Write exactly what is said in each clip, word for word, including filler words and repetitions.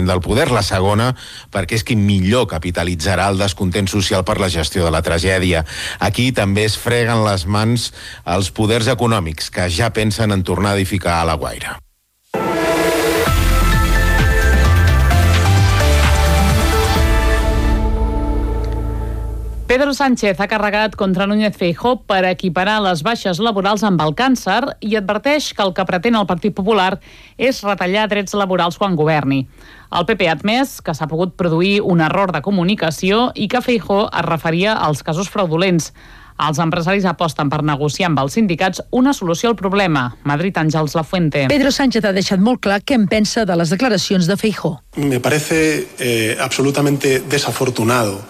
del poder. La segona, perquè és qui millor capitalitzarà el descontent social per la gestió de la tragèdia. Aquí també es freguen les mans els poders econòmics, que ja pensen en tornar a edificar a la Guaira. Pedro Sánchez ha carregat contra Núñez Feijóo per equiparar les baixes laborals amb el càncer i adverteix que el que pretén el Partit Popular és retallar drets laborals quan governi. El P P ha admès que s'ha pogut produir un error de comunicació i que Feijóo es referia als casos fraudulents. Els empresaris aposten per negociar amb els sindicats una solució al problema. Madrid, Àngels Lafuente. Pedro Sánchez ha deixat molt clar què en pensa de les declaracions de Feijóo. Me parece eh, absolutamente desafortunado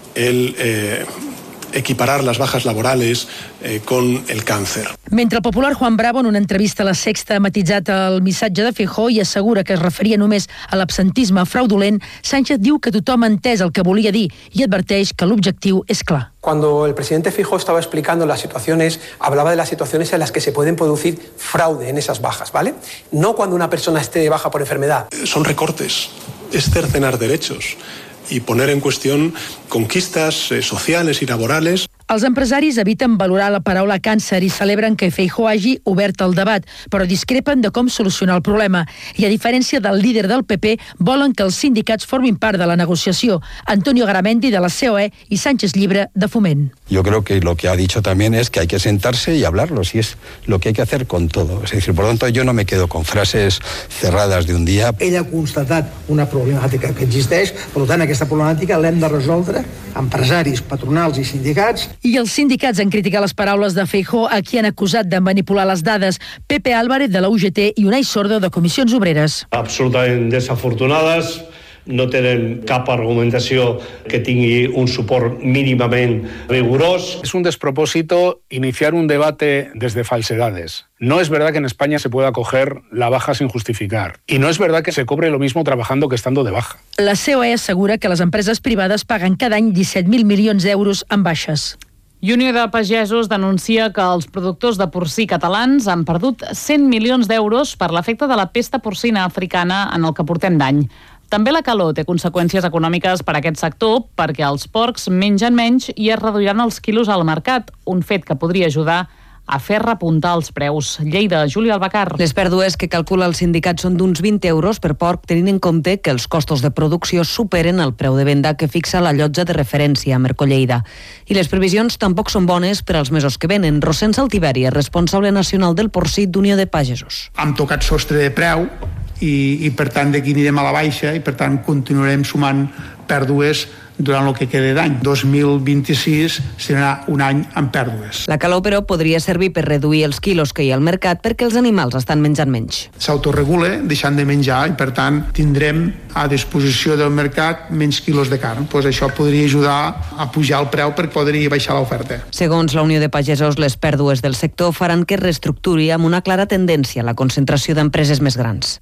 el eh, equiparar las bajas laborales eh, con el càncer. Mentre el popular Juan Bravo, en una entrevista a La Sexta, ha matitzat el missatge de Feijóo i assegura que es referia només a l'absentisme fraudulent, Sánchez diu que tothom ha entès el que volia dir i adverteix que l'objectiu és clar. Cuando el presidente Feijóo estaba explicando las situaciones, hablaba de las situaciones en las que se pueden producir fraude en esas bajas, ¿vale? No cuando una persona esté de baja por enfermedad. Son recortes, es cercenar derechos y poner en cuestión conquistas eh, sociales y laborales. Els empresaris eviten valorar la paraula càncer i celebren que Feijóo hagi obert el debat, però discrepen de com solucionar el problema. I a diferència del líder del P P, volen que els sindicats formin part de la negociació. Antonio Garamendi, de la C O E, i Sánchez Llibre, de Foment. Yo creo que lo que ha dicho también es que hay que sentarse y hablarlo, si es lo que hay que hacer con todo. Es decir, por lo tanto, yo no me quedo con frases cerradas de un día. Ell ha constatat una problemàtica que existeix, per tant, aquesta problemàtica l'hem de resoldre empresaris, patronals i sindicats. I els sindicats han criticat les paraules de Feijóo, a qui han acusat de manipular les dades. Pepe Álvarez, de la U G T, i Unai Sordo, de Comissions Obreres. Absolutament desafortunades. No tenen cap argumentació que tingui un suport mínimament rigurós. Es un despropósito iniciar un debate desde falsedades. No es verdad que en España se pueda coger la baja sin justificar. Y no es verdad que se cobre lo mismo trabajando que estando de baja. La C O E assegura que les empreses privades paguen cada any disset mil milions d'euros en baixes. I Unió de Pagesos denuncia que els productors de porcí catalans han perdut cent milions d'euros per l'efecte de la pesta porcina africana en el que portem d'any. També la calor té conseqüències econòmiques per a aquest sector perquè els porcs mengen menys i es reduiran els quilos al mercat, un fet que podria ajudar a fer repuntar els preus. Lleida, Júlia Albacar. Les pèrdues que calcula el sindicat són d'uns vint euros per porc, tenint en compte que els costos de producció superen el preu de venda que fixa la llotja de referència a Mercolleida. I les previsions tampoc són bones per als mesos que venen. Rosén Saltiveri, responsable nacional del porcí d'Unió de Pagesos. Hem tocat sostre de preu i, i per tant d'aquí anirem a la baixa i per tant continuarem sumant pèrdues durant el que queda d'any. dos mil vint-i-sis serà un any amb pèrdues. La calor, però, podria servir per reduir els quilos que hi ha al mercat perquè els animals estan menjant menys. S'autoregula deixant de menjar i, per tant, tindrem a disposició del mercat menys quilos de carn. Pues això podria ajudar a pujar el preu per poder baixar l'oferta. Segons la Unió de Pagesos, les pèrdues del sector faran que es reestructuri amb una clara tendència a la concentració d'empreses més grans.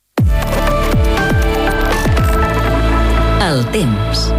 El temps.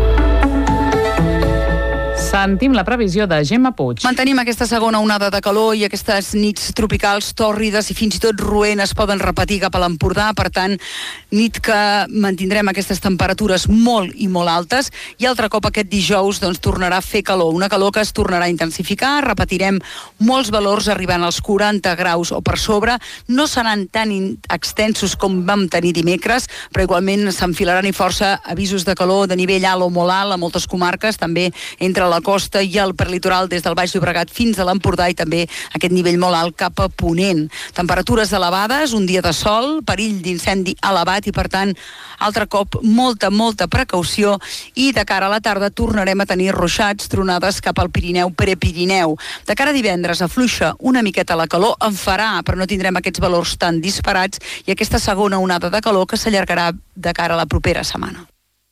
Sentim la previsió de Gemma Puig. Mantenim aquesta segona onada de calor i aquestes nits tropicals tòrrides i fins i tot roent es poden repetir cap a l'Empordà. Per tant, nit que mantindrem aquestes temperatures molt i molt altes i altre cop aquest dijous doncs, tornarà a fer calor. Una calor que es tornarà a intensificar. Repetirem molts valors arribant als quaranta graus o per sobre. No seran tan extensos com vam tenir dimecres, però igualment s'enfilaran i força avisos de calor de nivell alt o molt alt a moltes comarques, també entre la costa i el perlitoral des del Baix Llobregat fins a l'Empordà i també aquest nivell molt alt cap a Ponent. Temperatures elevades, un dia de sol, perill d'incendi elevat i per tant altre cop molta, molta precaució i de cara a la tarda tornarem a tenir ruixats, tronades cap al Pirineu, Prepirineu. De cara a divendres afluixa una miqueta la calor, en farà, però no tindrem aquests valors tan disparats i aquesta segona onada de calor que s'allargarà de cara a la propera setmana.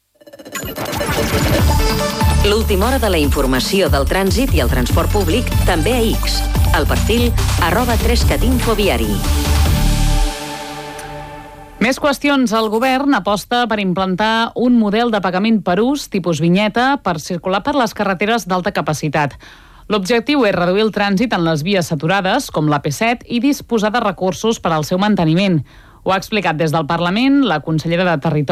L'última hora de la informació del trànsit i el transport públic també a X. El perfil arroba tres cat infoviari. Més qüestions. El govern aposta per implantar un model de pagament per ús, tipus vinyeta, per circular per les carreteres d'alta capacitat. L'objectiu és reduir el trànsit en les vies saturades, com la P set, i disposar de recursos per al seu manteniment. Ho ha explicat des del Parlament la consellera de Territori